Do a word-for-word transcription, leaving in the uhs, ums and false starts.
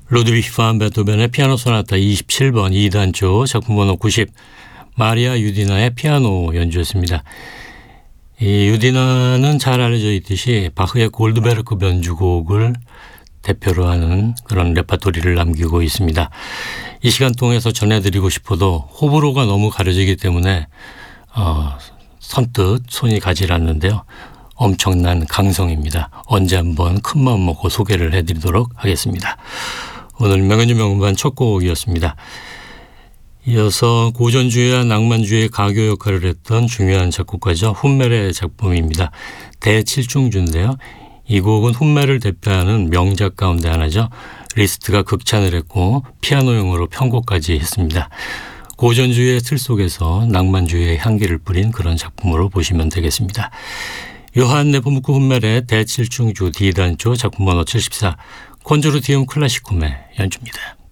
루드비히 반 베토벤의 피아노 소나타 이십칠 번 이 단조 작품 번호 구십 마리아 유디나의 피아노 연주였습니다. 이 유디나는 잘 알려져 있듯이 바흐의 골드베르크 변주곡을 대표로 하는 그런 레파토리를 남기고 있습니다. 이 시간 통해서 전해드리고 싶어도 호불호가 너무 가려지기 때문에 어, 선뜻 손이 가지 않는데요. 엄청난 강성입니다. 언제 한번 큰마음 먹고 소개를 해드리도록 하겠습니다. 오늘 명연주 명음반 첫 곡이었습니다. 이어서 고전주의와 낭만주의의 가교 역할을 했던 중요한 작곡가죠. 훈멜의 작품입니다. 대칠중주인데요. 이 곡은 훈멜을 대표하는 명작 가운데 하나죠. 리스트가 극찬을 했고 피아노용으로 편곡까지 했습니다. 고전주의의 틀 속에서 낭만주의의 향기를 뿌린 그런 작품으로 보시면 되겠습니다. 요한 네포무크 훈멜의 대칠중주 D단조 작품 번호 칠십사 콘조르티움 클라시쿰의 연주입니다.